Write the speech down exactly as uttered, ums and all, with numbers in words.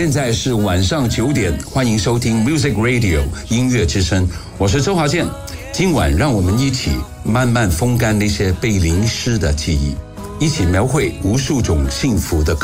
现在是晚上九点，欢迎收听 Music Radio 音乐之声，我是周华健。今晚让我们一起慢慢风干那些被淋湿的记忆，一起描绘无数种幸福的